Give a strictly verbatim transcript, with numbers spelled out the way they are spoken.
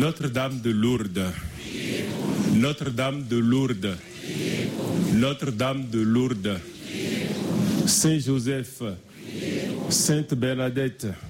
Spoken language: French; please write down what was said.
Notre-Dame de Lourdes, Notre-Dame de Lourdes, Notre-Dame de Lourdes, Saint Joseph, Sainte Bernadette,